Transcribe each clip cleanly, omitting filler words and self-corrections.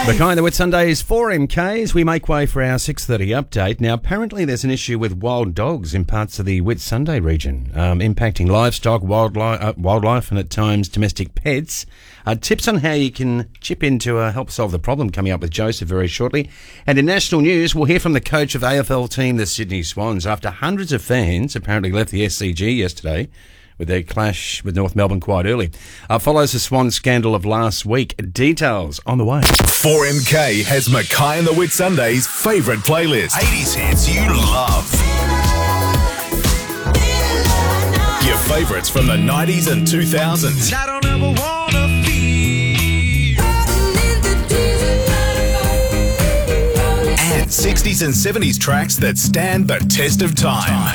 Mackay and the Whitsundays 4MKs. We make way for our 6:30 update. Now, apparently there's an issue with wild dogs in parts of the Whitsunday region, impacting livestock, wildlife and at times domestic pets. Tips on how you can chip in to help solve the problem coming up with Joseph very shortly. And in national news, we'll hear from the coach of AFL team, the Sydney Swans, after hundreds of fans apparently left the SCG yesterday with their clash with North Melbourne quite early. Follows the Swan scandal of last week. Details on the way. 4MK has Mackay and the Whitsundays' favourite playlist. 80s hits you love. Your favourites from the 90s and 2000s. I don't ever wanna feel. And 60s and 70s tracks that stand the test of time.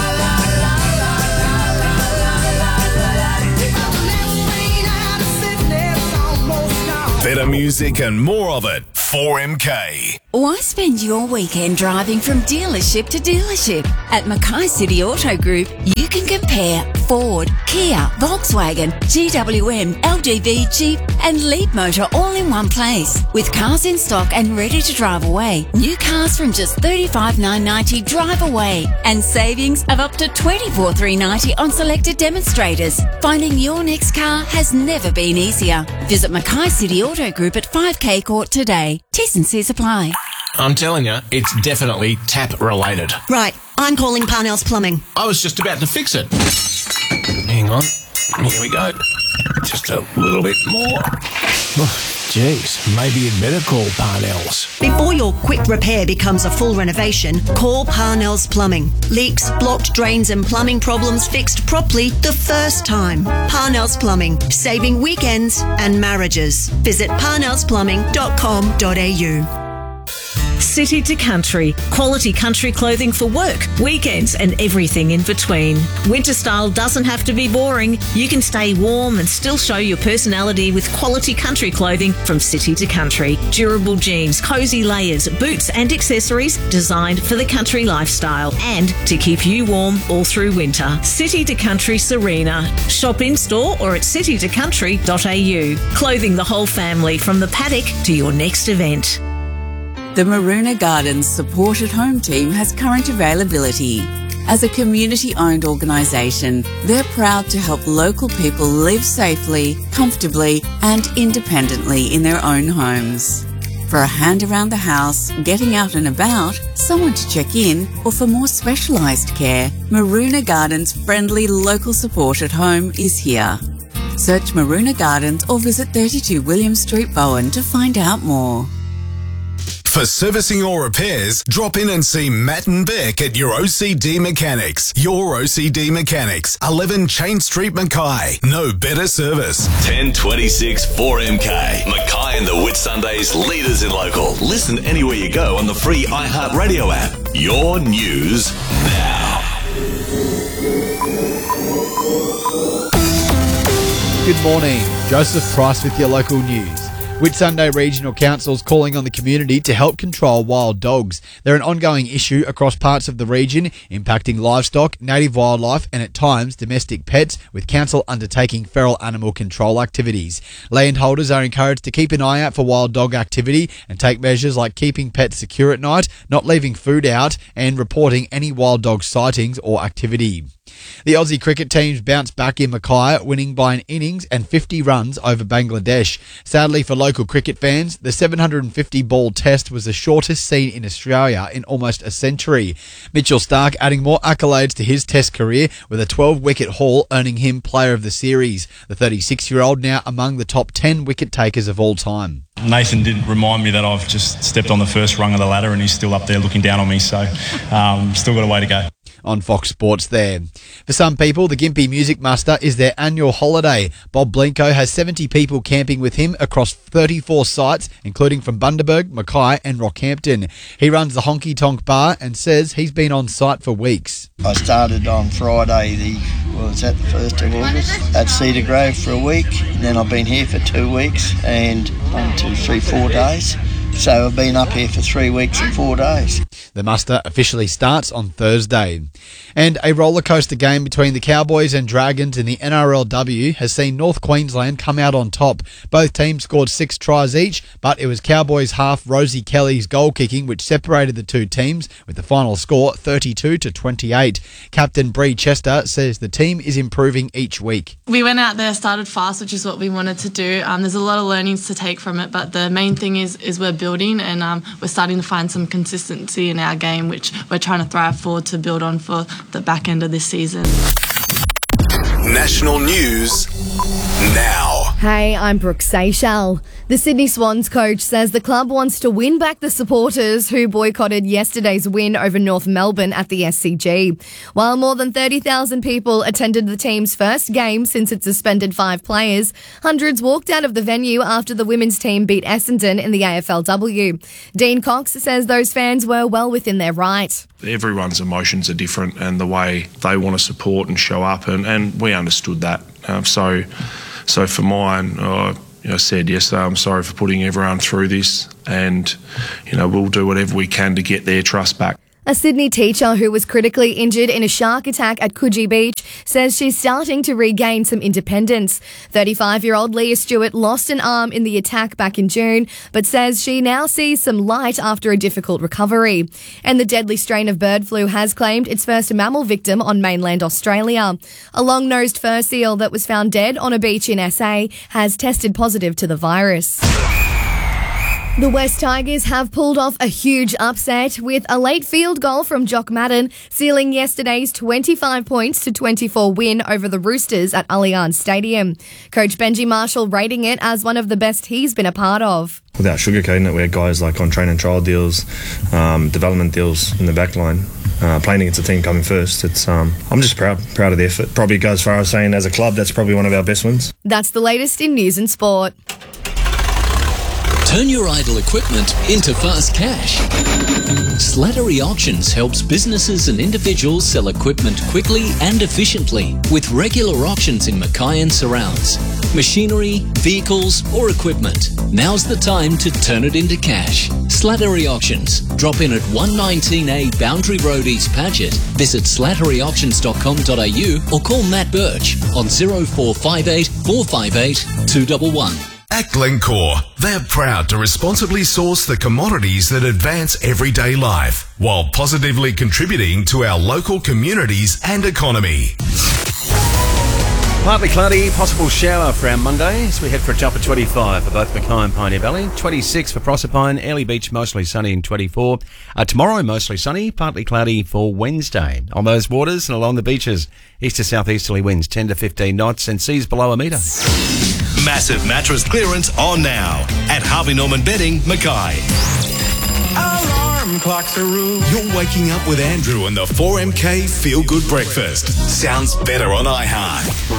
Better music and more of it. 4MK. Why spend your weekend driving from dealership to dealership? At Mackay City Auto Group, you can compare Ford, Kia, Volkswagen, GWM, LGV, Jeep and Leapmotor all in one place. With cars in stock and ready to drive away. New cars from just $35,990 drive away. And savings of up to $24,390 on selected demonstrators. Finding your next car has never been easier. Visit Mackay City Auto Group at 5K Court today. T&Cs apply. I'm telling you, it's definitely tap related. Right, I'm calling Parnell's Plumbing. I was just about to fix it. Hang on. Here we go. Just a little bit more. Jeez, maybe you'd better call Parnell's. Before your quick repair becomes a full renovation, call Parnell's Plumbing. Leaks, blocked drains and plumbing problems fixed properly the first time. Parnell's Plumbing, saving weekends and marriages. Visit parnellsplumbing.com.au. City to Country, quality country clothing for work, weekends and everything in between. Winter style doesn't have to be boring. You can stay warm and still show your personality with quality country clothing from City to Country. Durable jeans, cosy layers, boots and accessories designed for the country lifestyle and to keep you warm all through winter. City to Country Serena. Shop in store or at citytocountry.au. Clothing the whole family from the paddock to your next event. The Maroona Gardens Supported Home Team has current availability. As a community-owned organisation, they're proud to help local people live safely, comfortably and independently in their own homes. For a hand around the house, getting out and about, someone to check in, or for more specialised care, Maroona Gardens' friendly local supported home is here. Search Maroona Gardens or visit 32 William Street, Bowen to find out more. For servicing or repairs, drop in and see Matt and Beck at your OCD Mechanics. Your OCD Mechanics, 11 Chain Street, Mackay. No better service. 1026 4MK. Mackay and the Whitsundays, leaders in local. Listen anywhere you go on the free iHeartRadio app. Your news now. Good morning. Joseph Price with your local news. Whitsunday Regional Council's calling on the community to help control wild dogs. They're an ongoing issue across parts of the region, impacting livestock, native wildlife and at times domestic pets, with council undertaking feral animal control activities. Landholders are encouraged to keep an eye out for wild dog activity and take measures like keeping pets secure at night, not leaving food out and reporting any wild dog sightings or activity. The Aussie cricket teams bounced back in Mackay, winning by an innings and 50 runs over Bangladesh. Sadly for local cricket fans, the 750-ball test was the shortest seen in Australia in almost a century. Mitchell Starc adding more accolades to his test career with a 12-wicket haul, earning him player of the series. The 36-year-old now among the top 10 wicket takers of all time. Nathan did remind me that I've just stepped on the first rung of the ladder and he's still up there looking down on me, so still got a way to go. On Fox Sports there. For some people, the Gympie Music Muster is their annual holiday. Bob Blenko has 70 people camping with him across 34 sites, including from Bundaberg, Mackay and Rockhampton. He runs the Honky Tonk Bar and says he's been on site for weeks. I started on Friday, the 1st of August, at Cedar Grove for a week. And then I've been here for 2 weeks and 4 days. So I've been up here for 3 weeks and 4 days. The muster officially starts on Thursday. And a roller coaster game between the Cowboys and Dragons in the NRLW has seen North Queensland come out on top. Both teams scored 6 tries each, but it was Cowboys half Rosie Kelly's goal kicking which separated the two teams, with the final score 32-28. Captain Bree Chester says the team is improving each week. We went out there, started fast, which is what we wanted to do. There's a lot of learnings to take from it, but the main thing is we're building, and we're starting to find some consistency in our game, which we're trying to thrive for to build on for the back end of this season. National news now. Hey, I'm Brooke Seychelles. The Sydney Swans coach says the club wants to win back the supporters who boycotted yesterday's win over North Melbourne at the SCG. While more than 30,000 people attended the team's first game since it suspended 5 players, hundreds walked out of the venue after the women's team beat Essendon in the AFLW. Dean Cox says those fans were well within their right. Everyone's emotions are different, and the way they want to support and show up, and we understood that. So for mine, I said yesterday, I'm sorry for putting everyone through this, and we'll do whatever we can to get their trust back. A Sydney teacher who was critically injured in a shark attack at Coogee Beach says she's starting to regain some independence. 35-year-old Leah Stewart lost an arm in the attack back in June, but says she now sees some light after a difficult recovery. And the deadly strain of bird flu has claimed its first mammal victim on mainland Australia. A long-nosed fur seal that was found dead on a beach in SA has tested positive to the virus. The West Tigers have pulled off a huge upset with a late field goal from Jock Madden, sealing yesterday's 25 points to 24 win over the Roosters at Allianz Stadium. Coach Benji Marshall rating it as one of the best he's been a part of. Without sugarcoating it, we had guys like on train and trial deals, development deals in the back line. Playing against a team coming first, I'm just proud of the effort. Probably goes as far as saying as a club, that's probably one of our best wins. That's the latest in news and sport. Turn your idle equipment into fast cash. Slattery Auctions helps businesses and individuals sell equipment quickly and efficiently with regular auctions in Mackay and surrounds. Machinery, vehicles or equipment. Now's the time to turn it into cash. Slattery Auctions. Drop in at 119A Boundary Road, East Paget. Visit slatteryauctions.com.au or call Matt Birch on 0458 458 211. At Glencore, they're proud to responsibly source the commodities that advance everyday life while positively contributing to our local communities and economy. Partly cloudy, possible shower for our Monday as we head for a jump at 25 for both Mackay and Pioneer Valley. 26 for Proserpine, Airlie Beach mostly sunny and 24. Tomorrow mostly sunny, partly cloudy for Wednesday. On those waters and along the beaches, east to southeasterly winds 10 to 15 knots and seas below a metre. Massive mattress clearance on now at Harvey Norman Bedding, Mackay. Alarm clocks are rude. You're waking up with Andrew and the 4MK Feel Good Breakfast. Sounds better on iHeart.